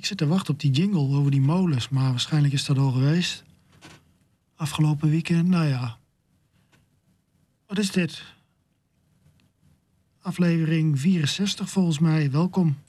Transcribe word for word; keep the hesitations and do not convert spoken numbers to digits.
zit te wachten op die jingle over die molens, maar waarschijnlijk is dat al geweest. Afgelopen weekend, nou ja. Wat is dit? Aflevering vierenzestig volgens mij, welkom.